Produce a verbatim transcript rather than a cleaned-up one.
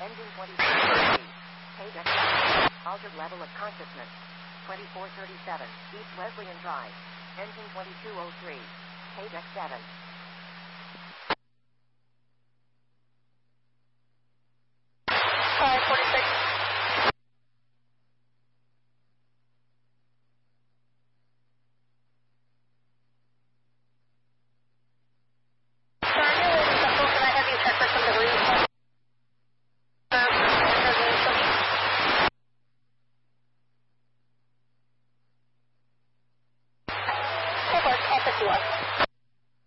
Engine twenty-two oh three. Page X seven. Altered level of consciousness. twenty-four thirty-seven. East Wesleyan Drive. Engine twenty-two oh three. Page X seven.